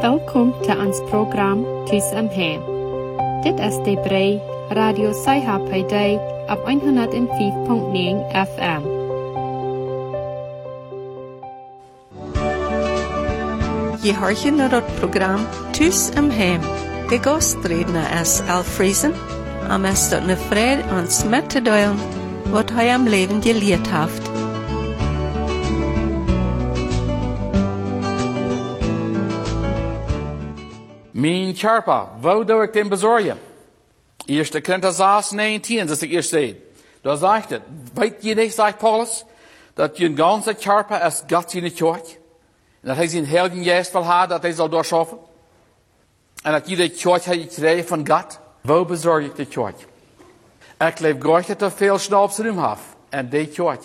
Welkom til ons program Tus om Hem. Dit is de Brei Radio Saiha op 105.9 FM. Je hoort je naar het programma Tus om Hem. De gastredner is Al Friesen, en is tot een vrede ons met te delen wat hij am leven geleerd heeft. Mijn charpa, wo doe ik den bezorgen? 1 Korinther 6:19, dat is eerst zei. Daar zegt het, weet je niet, zegt Paulus, dat je ganze charpa is Gott in de kerk. En dat hij zijn heilige geest wil hebben, dat hij zal doorschaffen. En dat je de kerk heeft gekregen van God. Wo bezorg ik de kerk? Ik leef graag dat er veel schnaps in hem heeft. En de kerk.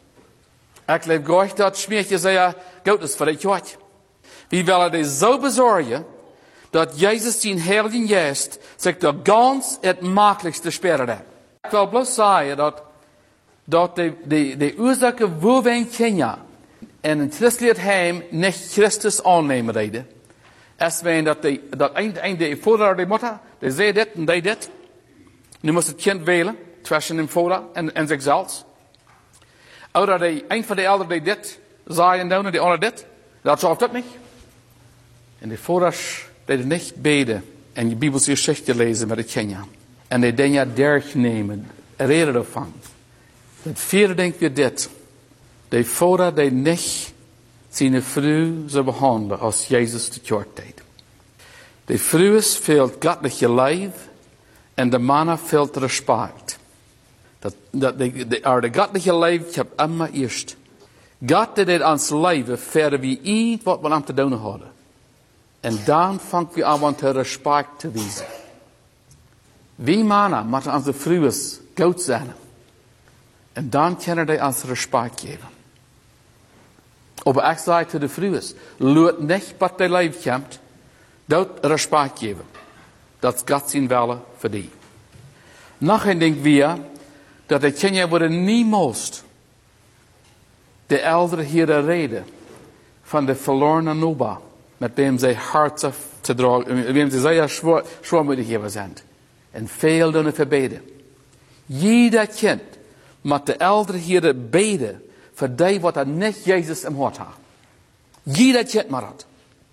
Ik leef graag dat smeertje zei, goed is voor de kerk. Wie willen die zo bezorgen, dat Jezus zijn heilige geest zich door ganz het makkelijkste speren heeft. Ik wil bloos zeggen dat de oorzaken waar wij kennen en een christelijk heim niet Christus aannemen reden. Als wij dat een vader die moeder, die zei dit en die dit. Nu moest het kind wählen, tussen de vader en zichzelf. Oder een van de ouderen die dit zei en doen en die ander dit. Dat schafft dat niet. En de vaders die niet beden en je Bijbelse geschichte lezen met het kindje. En die dingen dergnemen, reden ervan. Het vierde denkt weer dit. De vader die niet zijn vrouw zou behandelen als Jezus de kerk deed. De vrouw is veel goddelijke lijf en de mannen veel respect. De goddelijke lijf heb immer eerst. God deed ons leven verder wie iets wat we aan te doen hadden. En dan vangt we aan te respect te wijzen. Wie mannen moeten onze vrouwen goed zijn. En dan kunnen die ons respect geven. Aber ik zeg te de vrouwen, laat niet wat die leven komt, dat respect geven. Dat God zijn willen voor die. Nog een ding weer, dat de kinderen worden niemals de oudere hier reden van de verloren Noba, met wem zij hart te dragen, met wem ze zeer zwaarmoedig zijn. En veel doen verbeden. Jeder kind moet de oudere hier beden voor die wat er niet Jezus in hart heeft. Jeder kind moet dat.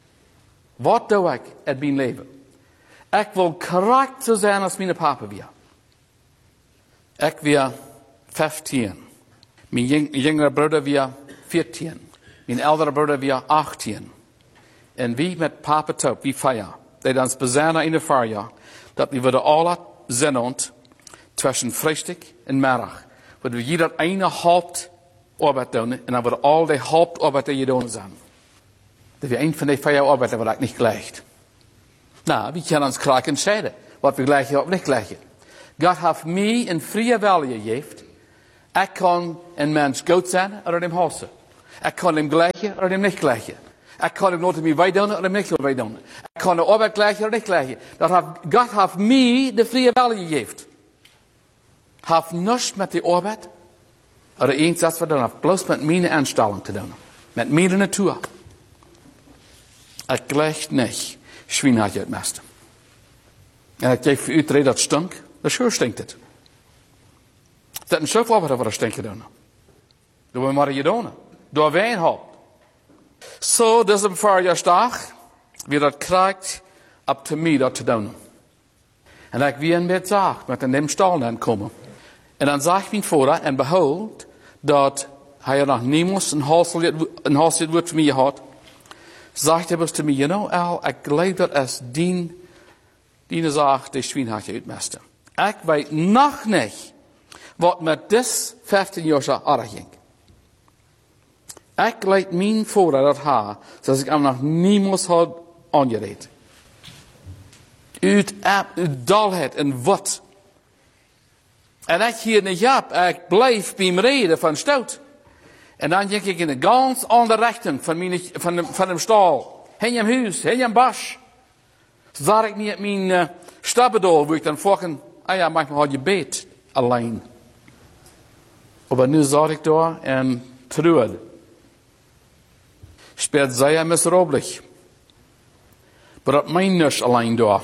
Wat doe ik in mijn leven? Ik wil correct zo zijn als mijn papa weer. Ik weer 15. Mijn jongere broeder weer 14. Mijn oudere broeder weer 18. En wie met papa top, wie feiern. Die dan bezinnen in de verjaar. Dat we worden alle zinnend tussen Frühstück en middag. Dat we jeder eine Hauptarbeit doen. En dan worden al die Hauptarbeit die je doen zijn. Dat we een van die feierarbeiten wordt niet gleich. Nou, we kunnen ons graag entscheiden. Wat we gleich of niet gleich. God heeft mij een vrije wil gegeven. Ik kan een mens goed zijn of hem hassen. Ik kan hem gleichen of hem niet gleichen. Ik kan hem laten mij wij doen of hem niet wij doen. Ik kan de arbeid gleichen of niet gleichen. God heeft mij de vrije wil gegeven. Heeft niets met de arbeid of de inzet te doen. Heeft bloos met mijn instelling te doen. Met mijn natuur. Ik gleich niet schweinheid uit mesten. En ik geef voor u te dat stunk. Dat sure stinkt het. Dat is zoveel wat er stinken doen. Door we maar je doen. Door wijn houdt. Zo, dus een verjaarsdag, wie dat krijgt, op te mij dat te doen. En ik weer in bed zag, met een stal dan komen. En dan zag ik mijn vader, en behold, dat hij nog niemand een halslied woord voor mij had. Zegt hij te mij, you know, Al, ik geloof dat als die zaak de schweinhaartje uitmesten. Ik weet nog niet wat met dit 15 jaar zo aardig ging. Ik leid mijn vader dat haar, zoals ik hem nog niemals had aangereed. Uit dolheid en wat. En ik hier niet heb, ik blijf bij hem reden van stout. En dan denk ik in de ganz andere richting van de stal. In je huis, in je bas. Zag ik niet mijn stabbedoor, waar ik dan volgen, manchmal had je beet alleen. Maar nu zat ik daar en trude. Spät sei miserabelig. Maar dat mijn nicht alleen daar.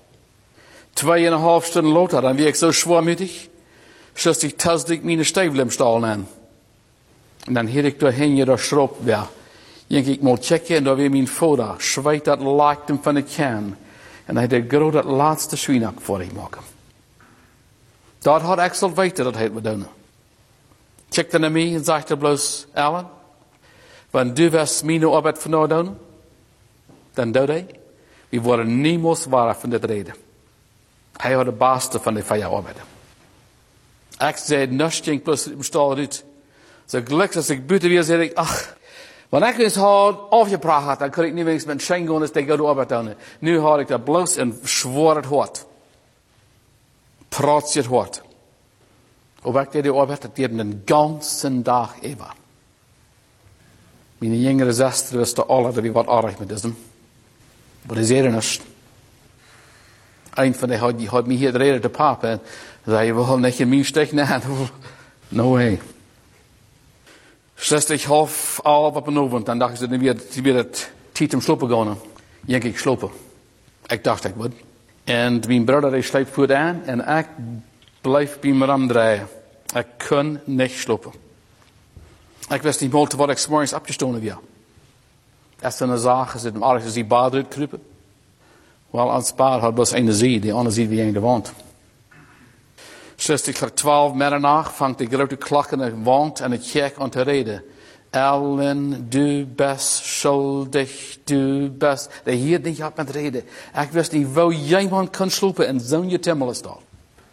2,5 Stunden later, dan werd ik zo schwermütig, dass ich tastig meine Stiefel im Stall an. En dan hield ik doorheen je daar schroep weer. Denk ik moet checken en daar weer mijn vader, schweet dat lijkt hem van de kan. En hij deed groot dat laatste schwienak voor hem maken. Dat had ik zal weten dat hij het doen. Checkte naar mij en zei bloos, Alan, wanneer du was mijn arbeid van nou doen, dan doe hij. We worden niemals waar van dit reden. Hij had de beste van de van jouw arbeid. Ik zei, niks ging plus im stal uit. Zo gelukkig als ik buiten weer zei ik, ach, wanneer ik eens had afgepraat had, dan kon ik niet wenigstens met een gaan als ik de arbeid doen. Nu had ik dat bloos en zwoer het hart. Praat je het hart. Hoe ik deed die arbeid, dat deed een ganse dag even. Mijn jongere zuster wist alle dat we wat aardig met is. Maar die zei er niet. Een van die had me hier de reden te papa en zei, je wil niet in mijn steken aan. No way. 60 half op een avond, dan dacht ze weer het tijd om slopen gaan. Denk ik slopen. Ik dacht ik would. En mijn broer die sleept voet aan en ik blijf bij me omdraaien. Ik kon niet slopen. Ik wist niet meer wat ik 's morgens opgestoken weer. Als ze een zagen zitten, ergens die bad uitkruipen. Wel, als het bad had was een zee, die andere zee wie in de wand. 12 middernacht vangt de grote klok in de wand en ik kijk aan te reden. Ellen, du best schuldig, du best. De hier niet had met reden. Ik wist niet, wou jij man kan slopen en zo'n je timmel is dat.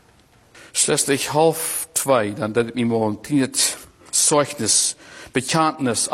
1:30, dan deed ik me morgen 10 Zeugnis, Bekenntnis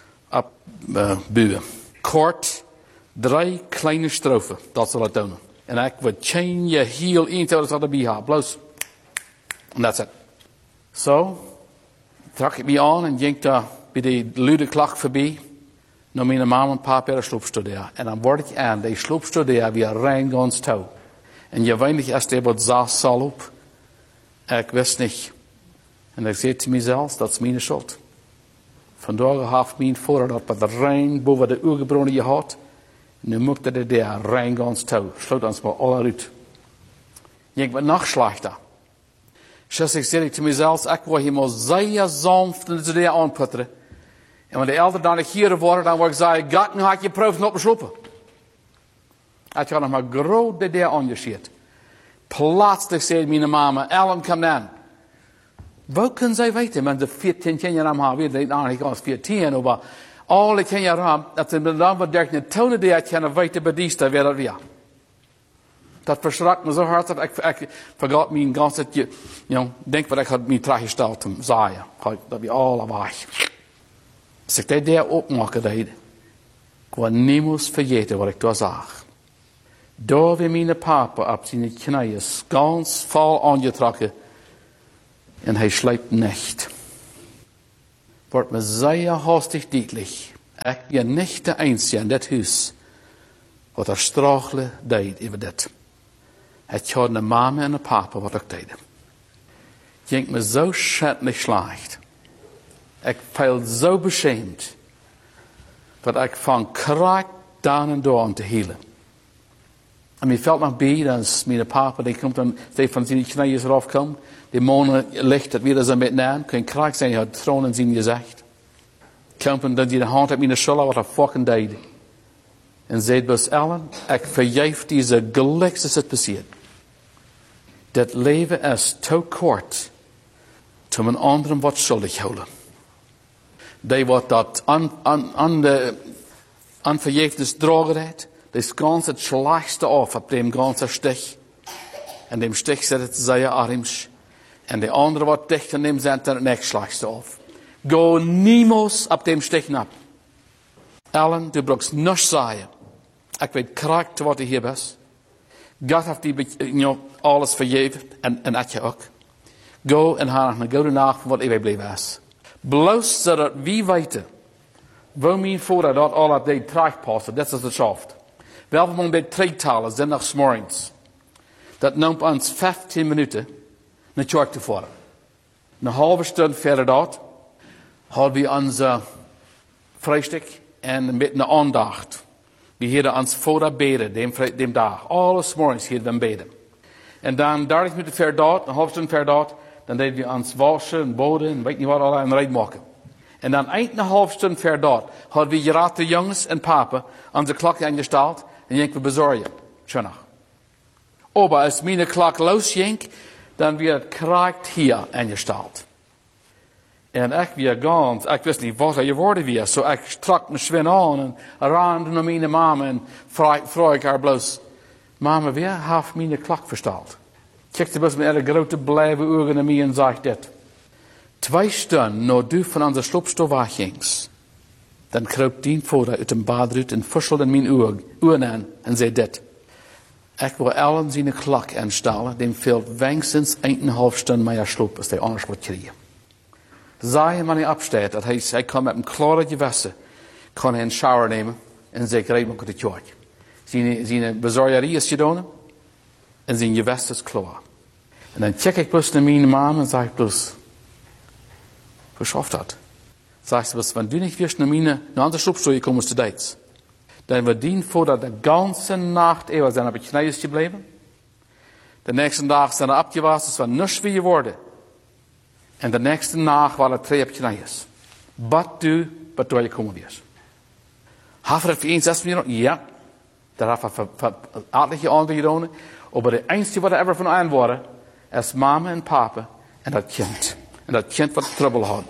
buwen. Kort, 3 kleine strofen, dat zal het doen. En ik wil chain je heel eentje dat erbij hebben. Bloos. En that's it. Zo, trok ik me aan en ging daar bij de luide klok voorbij. Naar mijn mama en papa de sloopstudie. En dan word ik aan, die sloopstudie weer rein gans touw. En je weinig als die wat zaas zal op. Ik wist niet. En ik zei te mezelf, dat is mijn schuld. Vandaag heeft mijn vader dat met de rein boven de oorgebronnen gehad. Nu moet hij daar rein gans touw. Sloot ons maar alle uit. Ik ben nog slechter. Dus ik zei te mezelf, ik wil hier maar zeer zanft en ze daar aanputteren. En wanneer de elder dan hier worden, dan wil ik zeggen, God, nu had je proeven op me slopen. Ik had nog maar groot de daar aangescheerd. Plaatselijk zei mijn mama, Ellen, kom dan. Wat kunnen zij weten? Want de 14 jaar hebben we niet eigenlijk als 14, maar alle kinderen hebben, dat ze dan wat derken, tonen die uit kunnen weten bij die stad, weer dat weer. Dat verschrikt me zo hard dat ik vergat mijn ganse, denk wat ik had mij teruggesteld te zeggen. Dat we alle weg. Als ik dat daar opmaken deed, ik wil niemals vergeten wat ik daar zag. Daar weer mijn papa op zijn knieën, ganz vol aangetrokken. En hij slaapt niet. Wordt me zeer hastig duidelijk. Ik ben niet de einzige in dit huis, wat er strachelen deed over dit. Ik had een mama en een papa wat ik deed. Ik denk me zo schändlich slecht. Ik viel zo beschämd, dat ik van kracht dan en door aan te hielen. En mir fällt noch bei, dass meine Papa, die kommt dann, die von seinen Knien raufkommt, die Mond licht dat wieder so miteinander, kein Krieg sein, er hat Thron in sein Gesicht. Kommt und dann die Hand auf meine Schulter, was er fucking deed. En zei bloß, Ellen, ik vergeef deze geluk dat het passiert. Dat leven is te kort, om een anderen wat schuldig houden. Die wat dat aan vergeefnis dragen heeft, das ganze slechtste af op dem ganze stich. En dem stich zet het zeer arms. En de andere wat dicht aan dem zet het nog slechtste af. Go niemals op dem stich nap. Ellen, du brauchst nichts zeggen. Ik weet kracht wat je hier bent. God heeft die alles vergeven. En dat je ook. Go en ga nog een goede nacht van wat je blijven is. Bloos zodat wie weten. Waar mijn vader dat al dat deed terugpassen. Dat is het schaft. Wel van bij treetalen zijn nog 's morgens. Dat neemt ons 15 minuten naar de kerk te voeren. Een halve stunde verder dat hadden we onze vrijstuk en met een aandacht. Wir hier ans Vater beten, dem Tag. Alles morgens hier dann beten. Und dann 30 Minuten ver dort, eine halbe Stunde ver dort, dann deden wir ans waschen und boden und weet niet wat allerlei rein machen. En dan eine halbe Stunde ver dort, hadden wir gerade Jungs und Papa unsere Klok eingestellt und gingen wir besorgen. Schön. Aber als meine Klok losging, dann wird Krieg hier eingestellt. En ik weer ganz, ik wist niet wat er geworden was. So ik trok me schwin aan en rande naar mijn mama en vroeg ik haar bloos, Mama, wie heeft mijn klok versteld? Kijkte bloos met een grote blijve ogen naar mij en zei dit. 2 Stunden nadat du van onze sloopstoel weggingst, dan kroop die vader uit een badruit en fusselde in mijn ogen aan en zei dit. Ik wil allen zijn klok instellen, die veelt wenigstens 1,5 Stunden meer sloop als hij anders wordt krijgen. Zei man hij opstaat, dat hij kan met een klare gewasser, kan hij een shower nemen en zich rijden met de kerk. Zijn bezorgerie is gedaan en zijn gewasser is klaar. En dan kijk ik plus naar mijn mama en zeg ik plus, hoe schafft dat? Zeg ze, was, wenn du nicht wirst naar onze sloopstoel komen te Duits, dan wird die vader de ganze Nacht eeuwig zijn op het knieën gebleven. De nächste dag zijn abgewassen, es war nichts wie geworden. En de nächste Nacht war er 3 op knieën. Wat du je komen wirst. Hafer het voor 1, 6 minuten? Ja. Daar heeft hij aardige andere gedaan. Maar de enige wat er ever van aan worden, is mama en papa en dat kind. En dat kind wat trouble had.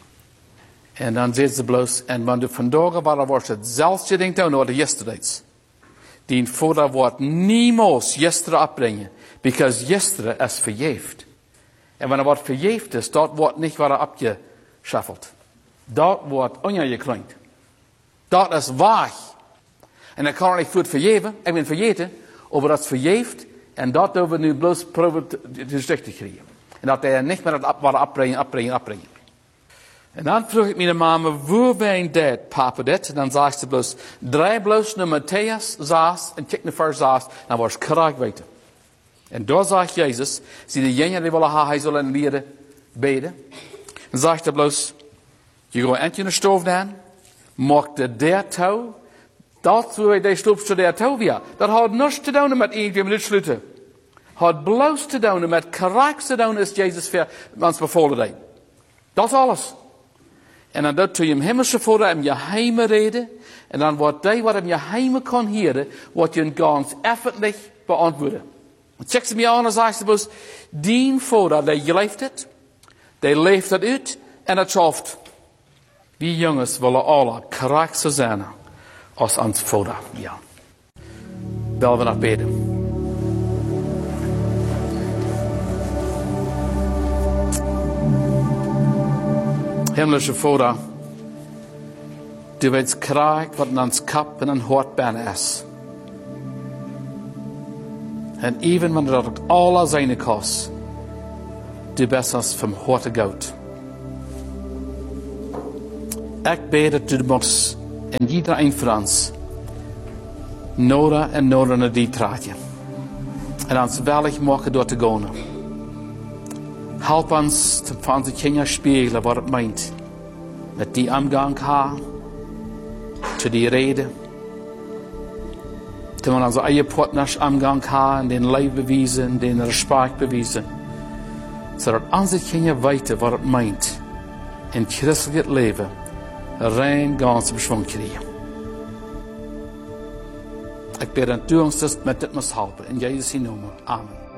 En dan zei ze bloos, en wanneer du vandaag was hetzelfde ding doen als de yesterdays. Die vader wordt niemals gisteren opbrengen, because gisteren is verjeefd. En wanneer wordt verjeefd is, dat wordt niet weer abgeschaffeld. Dat wordt ongekleund. Dat is waar. En dan kan ik niet voor het verjeven, ik ben vergeten, maar dat is verjeefd, en dat doen we nu bloos proberen te stuk te krijgen. En dat hij niet meer dat opbrengen. En dan vroeg ik mijn mama, hoe ben dat, papa, dit? En dan zei ze bloos, 3 bloos naar Matthäus 6, en kijk naar vers 6, dan was krijg weten. En daar zegt Jezus, zie de jongen die willen hij zullen leren beden. En zegt hij bloos, je gaat eentje in de stoof dan, maak de der touw, dat hoe hij sloopst de der touw weer. Dat had niets te doen met 1 minuten sluiten. Had bloos te doen met correct te doen is Jezus voor ons bevolen deed. Dat is alles. En dan doet hij hem hemelse vader in je heime reden. En dan wordt hij wat in je heime kan horen, wordt je ganz effentlich beantwoorden. Check ze me aan en zegt ze bloos, die vader, die leeft het, die leeft het uit en het schaft. Die jongens willen alle correct zijn als ons vader. Ja. Wel we naar beden. Himmlische Vader, du weet krijg wat in ons kap en een hart bijna is. En even wanneer dat alle zijn kost, du bent ons van harte goud. Ik bid dat du moet in iedereen van ons nodig en nodig naar die draadje. En ons wellig maken door te gaan. Help ons van onze kinderen spiegelen wat het meint. Met die omgang haar, te die reden. Toen we onze eigen partners omgang haar en den leven bewijzen, en den respect bewijzen. Zodat onze kinderen weten wat het meint. In christelijk leven rein ganse beschwung krijgen. Ik bid dat u ons met dit moet helpen. In Jezus' naam. Amen.